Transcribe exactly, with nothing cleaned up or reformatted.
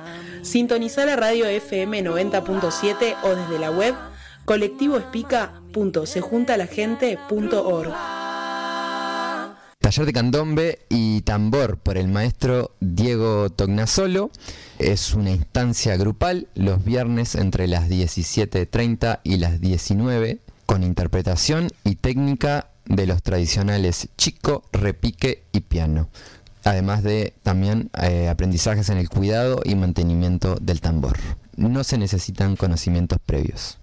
Sintonizá la radio F M noventa punto siete o desde la web colectivo espica punto se junta la gente punto org. Taller de candombe y tambor por el maestro Diego Tognasolo. Es una instancia grupal los viernes entre las diecisiete treinta y las diecinueve, con interpretación y técnica de los tradicionales chico, repique y piano. Además de también eh, aprendizajes en el cuidado y mantenimiento del tambor. No se necesitan conocimientos previos.